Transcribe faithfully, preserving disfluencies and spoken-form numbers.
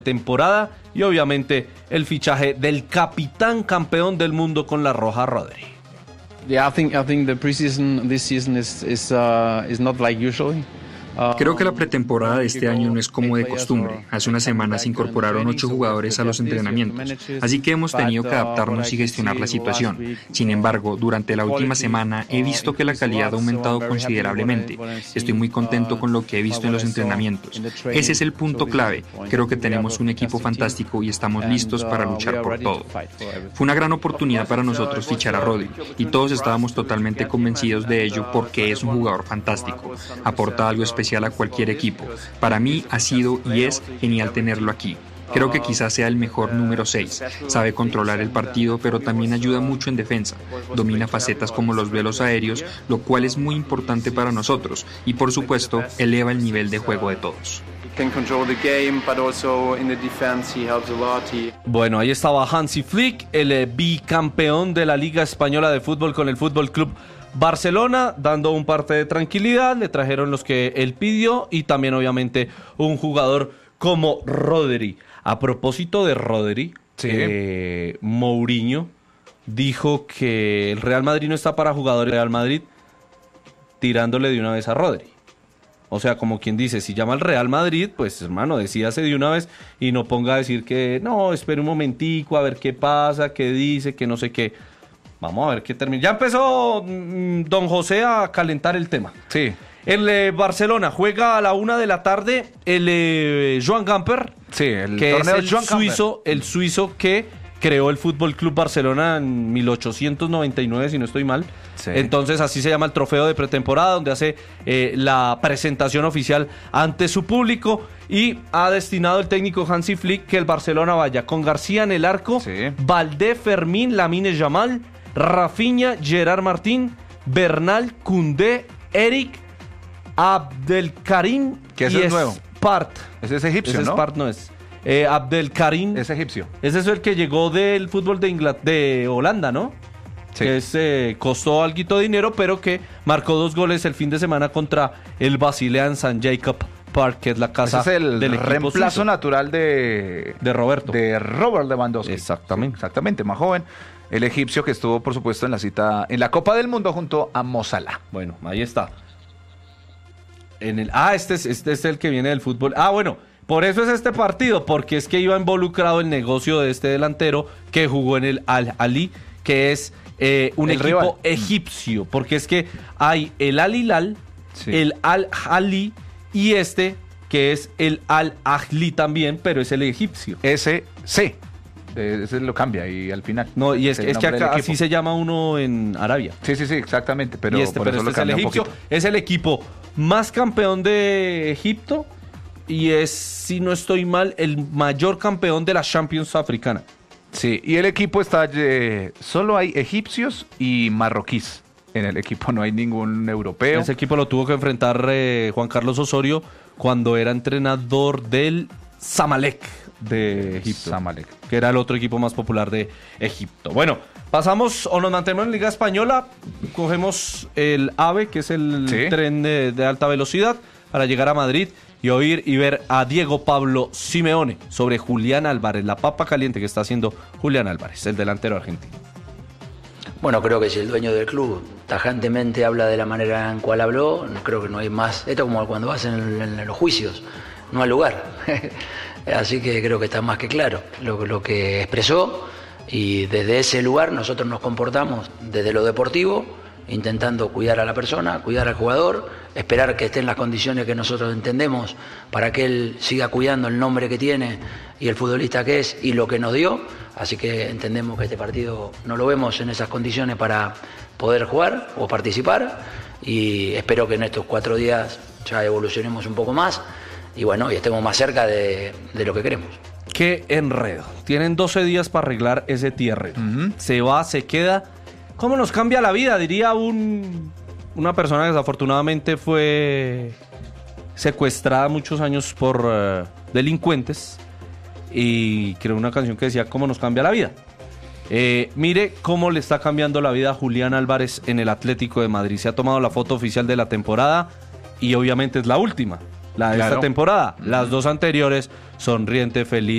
temporada y obviamente el fichaje del capitán campeón del mundo con la Roja, Rodri. Yeah, I think I think the preseason this season is is uh, is not like usually. Creo que la pretemporada de este año no es como de costumbre. Hace unas semanas se incorporaron ocho jugadores a los entrenamientos, así que hemos tenido que adaptarnos y gestionar la situación. Sin embargo, durante la última semana he visto que la calidad ha aumentado considerablemente. Estoy muy contento con lo que he visto en los entrenamientos. Ese es el punto clave. Creo que tenemos un equipo fantástico y estamos listos para luchar por todo. Fue una gran oportunidad para nosotros fichar a Rodri, y todos estábamos totalmente convencidos de ello porque es un jugador fantástico. Aporta algo especial a cualquier equipo. Para mí ha sido y es genial tenerlo aquí. Creo que quizás sea el mejor número seis. Sabe controlar el partido, pero también ayuda mucho en defensa. Domina facetas como los duelos aéreos, lo cual es muy importante para nosotros. Y por supuesto, eleva el nivel de juego de todos. Bueno, ahí estaba Hansi Flick, el eh, bicampeón de la Liga Española de Fútbol con el Fútbol Club Barcelona, dando un parte de tranquilidad. Le trajeron los que él pidió y también obviamente un jugador como Rodri. A propósito de Rodri, sí. eh, Mourinho dijo que el Real Madrid no está para jugadores del Real Madrid, tirándole de una vez a Rodri. O sea, como quien dice, si llama al Real Madrid, pues hermano, decídase de una vez y no ponga a decir que no, espere un momentico a ver qué pasa, qué dice, que no sé qué. Vamos a ver qué termina. Ya empezó mmm, don José a calentar el tema. Sí. El eh, Barcelona juega a la una de la tarde el eh, Joan Gamper. Sí, el que torneo es el Joan suizo, Gamper. el suizo que creó el Fútbol Club Barcelona en mil ochocientos noventa y nueve, si no estoy mal. Sí. Entonces así se llama el trofeo de pretemporada, donde hace eh, la presentación oficial ante su público, y ha destinado el técnico Hansi Flick que el Barcelona vaya con García en el arco, sí. Valdé, Fermín, Lamine Yamal, Rafinha, Gerard Martín, Bernal, Koundé, Eric, Abdelkarim, que ese y es nuevo. Spart. Ese es egipcio, ese ¿no? Spart no es. Eh, Abdelkarim. Es egipcio. Ese es el que llegó del fútbol de, Ingl- de Holanda, ¿no? Sí. Que es, eh, costó alguito de dinero, pero que marcó dos goles el fin de semana contra el Basilean San Jacob Park, que es la casa Ese es el del equipo reemplazo suizo. natural de... De Roberto. De Robert Lewandowski. Exactamente. Sí, exactamente, más joven. El egipcio que estuvo, por supuesto, en la cita, en la Copa del Mundo junto a Mo Salah. Bueno, ahí está. En el, ah, este es, este es el que viene del fútbol. Ah, bueno, por eso es este partido, porque es que iba involucrado el negocio de este delantero que jugó en el Al-Ahly, que es eh, un el equipo rival. egipcio, porque es que hay el Al-Hilal, sí. el Al-Ahly y este que es el Al-Ahly también, pero es el egipcio. Ese sí. Ese lo cambia y al final. No, y es, es que acá así se llama uno en Arabia. Sí, sí, sí, exactamente. Pero, y este, por pero eso este lo es el egipcio. Es el equipo más campeón de Egipto y es, si no estoy mal, el mayor campeón de la Champions africana. Sí, y el equipo está... Eh, solo hay egipcios y marroquíes. En el equipo no hay ningún europeo. Ese equipo lo tuvo que enfrentar eh, Juan Carlos Osorio cuando era entrenador del Zamalek de Egipto, Zamalek, que era el otro equipo más popular de Egipto. Bueno, pasamos o nos mantenemos en Liga Española, cogemos el AVE, que es el ¿Sí? tren de, de alta velocidad, para llegar a Madrid y oír y ver a Diego Pablo Simeone sobre Julián Álvarez, la papa caliente que está haciendo Julián Álvarez, el delantero argentino. Bueno, creo que si el dueño del club tajantemente habla de la manera en cual habló, creo que no hay más. Esto es como cuando vas en, el, en los juicios, no hay lugar. Así que creo que está más que claro lo, lo que expresó, y desde ese lugar nosotros nos comportamos desde lo deportivo, intentando cuidar a la persona, cuidar al jugador, esperar que esté en las condiciones que nosotros entendemos para que él siga cuidando el nombre que tiene y el futbolista que es y lo que nos dio. Así que entendemos que este partido no lo vemos en esas condiciones para poder jugar o participar, y espero que en estos cuatro días ya evolucionemos un poco más y bueno, y estemos más cerca de, de lo que queremos. Qué enredo. Tienen doce días para arreglar ese tierrero. Uh-huh. Se va, se queda. ¿Cómo nos cambia la vida? Diría un, una persona que desafortunadamente fue secuestrada muchos años por uh, delincuentes, y creó una canción que decía ¿cómo nos cambia la vida? Eh, mire cómo le está cambiando la vida a Julián Álvarez en el Atlético de Madrid. Se ha tomado la foto oficial de la temporada y obviamente es la última, la de claro. esta temporada. Las dos anteriores, sonriente, feliz.